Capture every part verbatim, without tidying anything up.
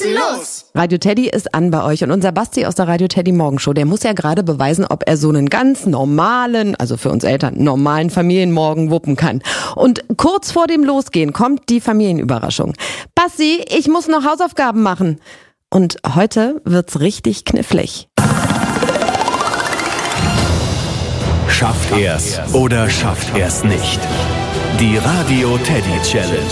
los? Radio Teddy ist an bei euch und unser Basti aus der Radio Teddy Morgenshow, der muss ja gerade beweisen, ob er so einen ganz normalen, also für uns Eltern, normalen Familienmorgen wuppen kann. Und kurz vor dem Losgehen kommt die Familienüberraschung. Basti, ich muss noch Hausaufgaben machen. Und heute wird's richtig knifflig. Schafft er's oder schafft er's nicht? Die Radio Teddy Challenge.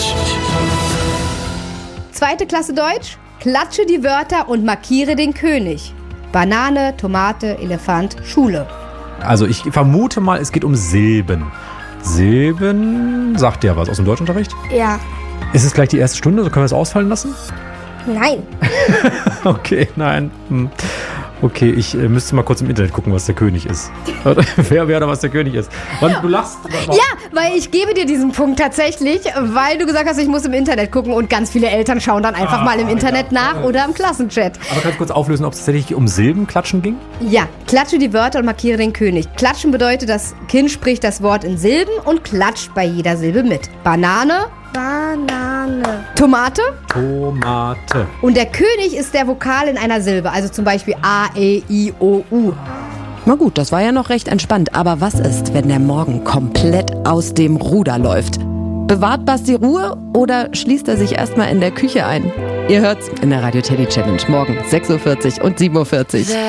Zweite Klasse Deutsch, klatsche die Wörter und markiere den König. Banane, Tomate, Elefant, Schule. Also ich vermute mal, es geht um Silben. Silben, sagt der was aus dem Deutschunterricht? Ja. Ist es gleich die erste Stunde, so können wir es ausfallen lassen? Nein. Okay, nein. Hm. Okay, ich äh, müsste mal kurz im Internet gucken, was der König ist. wer, wer oder was der König ist. Wann, du lachst. Ja, weil ich gebe dir diesen Punkt tatsächlich, weil du gesagt hast, ich muss im Internet gucken und ganz viele Eltern schauen dann einfach ah, mal im Internet ja, nach ja. oder im Klassenchat. Aber kannst du kurz auflösen, ob es tatsächlich um Silbenklatschen ging? Ja, klatsche die Wörter und markiere den König. Klatschen bedeutet, das Kind spricht das Wort in Silben und klatscht bei jeder Silbe mit. Banane. Banane. Tomate. Tomate. Und der König ist der Vokal in einer Silbe, also zum Beispiel A, E, I, O, U. Na gut, das war ja noch recht entspannt. Aber was ist, wenn der Morgen komplett aus dem Ruder läuft? Bewahrt Basti Ruhe oder schließt er sich erstmal in der Küche ein? Ihr hört's in der Radio Teddy Challenge morgen sechs Uhr vierzig und sieben Uhr vierzig.